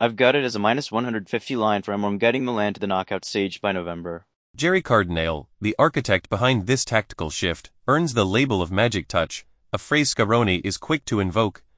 I've got it as a minus 150 line from I'm getting Milan to the knockout stage by November. Jerry Cardinale, the architect behind this tactical shift, earns the label of magic touch, a phrase Scaroni is quick to invoke,